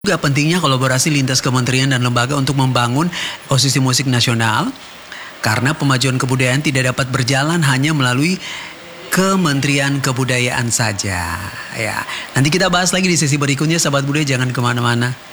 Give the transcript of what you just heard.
Juga pentingnya kolaborasi lintas kementerian dan lembaga untuk membangun ekosistem musik nasional, karena pemajuan kebudayaan tidak dapat berjalan hanya melalui Kementerian Kebudayaan saja. Ya, nanti kita bahas lagi di sesi berikutnya, sahabat budaya, jangan kemana-mana.